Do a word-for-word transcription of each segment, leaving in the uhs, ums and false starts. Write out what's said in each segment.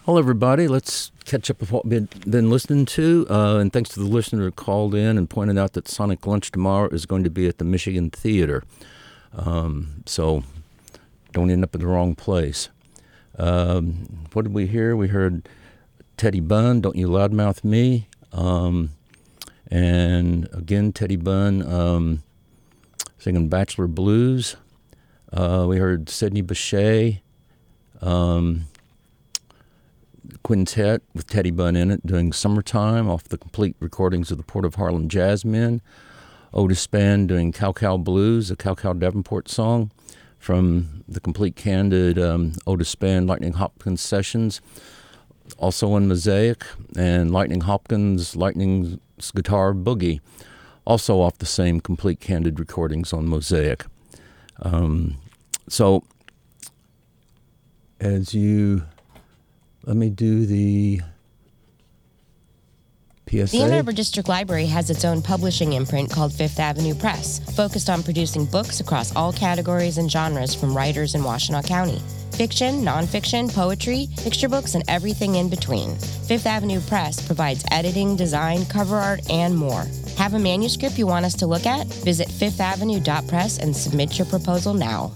Hello, everybody. Let's catch up with what we've been listening to. Uh, and thanks to the listener who called in and pointed out that Sonic Lunch tomorrow is going to be at the Michigan Theater. Um, so don't end up in the wrong place. Um, what did we hear? We heard Teddy Bunn, Don't You Loudmouth Me. Um, and again, Teddy Bunn um, singing Bachelor Blues. Uh, we heard Sidney Bechet. Um, Quintet with Teddy Bunn in it doing Summertime off the complete recordings of the Port of Harlem Jazzmen. Otis Spann doing Cow Cow Blues, a Cow Cow Davenport song from the complete candid um, Otis Spann Lightning Hopkins sessions. Also on Mosaic, and Lightning Hopkins, Lightning's Guitar Boogie, also off the same complete candid recordings on Mosaic. Um, so as you... Let me do the P S A. The Ann Arbor District Library has its own publishing imprint called Fifth Avenue Press, focused on producing books across all categories and genres from writers in Washtenaw County. Fiction, nonfiction, poetry, picture books, and everything in between. Fifth Avenue Press provides editing, design, cover art, and more. Have a manuscript you want us to look at? Visit fifth avenue dot press and submit your proposal now.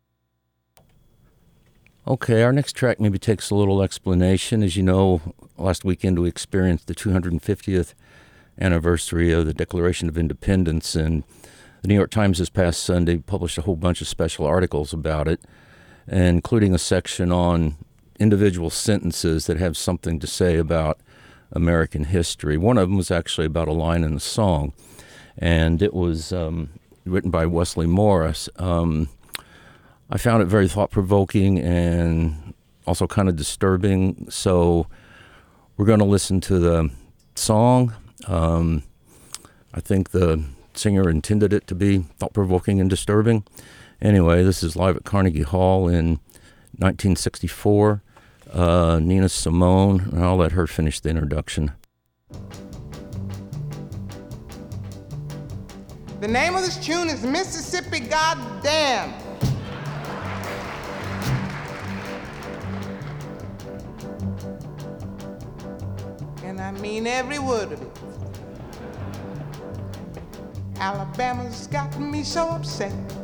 Okay, our next track maybe takes a little explanation. As you know, last weekend we experienced the two hundred fiftieth anniversary of the Declaration of Independence, and the New York Times this past Sunday published a whole bunch of special articles about it, including a section on individual sentences that have something to say about American history. One of them was actually about a line in the song, and it was um, written by Wesley Morris. Um, I found it very thought-provoking and also kind of disturbing, so we're going to listen to the song. Um, I think the singer intended it to be thought-provoking and disturbing. Anyway, this is live at Carnegie Hall in nineteen sixty-four. Uh, Nina Simone, and I'll let her finish the introduction. The name of this tune is Mississippi Goddamn. And I mean every word of it. Alabama's got me so upset.